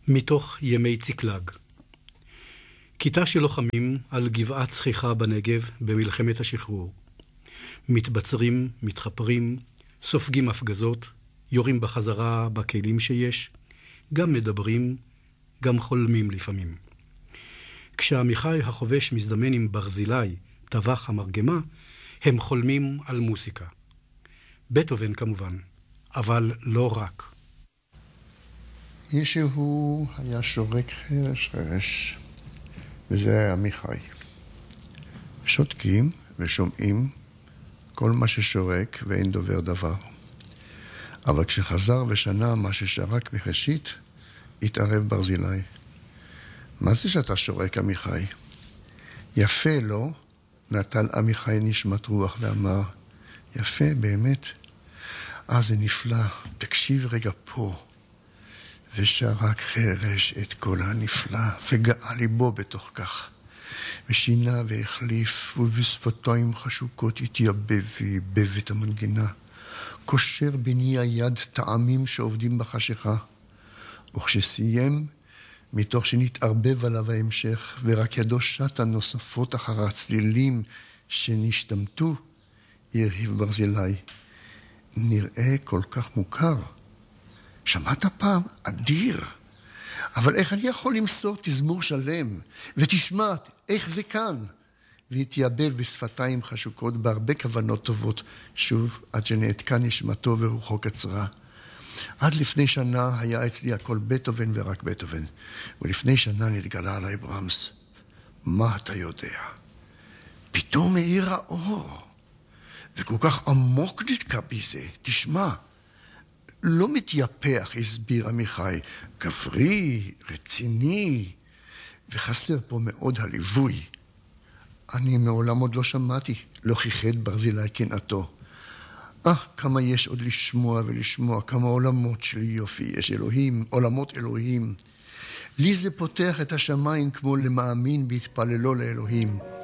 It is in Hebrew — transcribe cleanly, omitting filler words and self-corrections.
מתוך ימי ציקלג. כיתה של לוחמים על גבעת צחיחה בנגב במלחמת השחרור. מתבצרים, מתחפרים, סופגים הפגזות, יורים בחזרה בכלים שיש, גם מדברים, גם חולמים לפעמים. כשעמיחי החובש מזדמן עם ברזילי, טבח המרגמה, הם חולמים על מוסיקה. בטהובן כמובן, אבל לא רק. מישהו היה שורק חרש, וזה היה עמיחי. שותקים ושומעים כל מה ששורק ואין דובר דבר. אבל כשחזר ושנה מה ששרק מחשית, התערב ברזילי. מה זה שאתה שורק, עמיחי? יפה, לא? נטל עמיחי נשמת רוח ואמר, יפה, באמת. זה נפלא, תקשיב רגע פה. ושרק חרש את כל הנפלא, וגאה ליבו בתוך כך. ושינה והחליף, ובשפתיים חשוקות התייבב וייבב את המנגינה. קושר בני היד טעמים שעובדים בחשיכה. וכשסיים, מתוך שנתערבב עליו ההמשך, ורק ידו שטה נוספות אחר הצלילים שנשתמטו, הרהיב ברזילי. נראה כל כך מוכר. שמעת פעם? אדיר. אבל איך אני יכול למסור תזמור שלם? ותשמע, איך זה כאן? והתייבב בשפתיים חשוקות בהרבה כוונות טובות, שוב, עד שנעתקה נשמתו ורוחו קצרה. עד לפני שנה היה אצלי הכל בטהובן ורק בטהובן, ולפני שנה נתגלה עליי ברמס. מה אתה יודע? פתאום מאיר האור, וכל כך עמוק נתקע בי זה, תשמע. לא מתייפח, הסביר עמיחי, גברי, רציני, וחסר פה מאוד הליווי. אני מעולם עוד לא שמעתי, לא חיחד ברזילי קנאתו. כמה יש עוד לשמוע ולשמוע, כמה עולמות של יופי, יש אלוהים, עולמות אלוהים. לי זה פותח את השמיים כמו למאמין בהתפללו לאלוהים.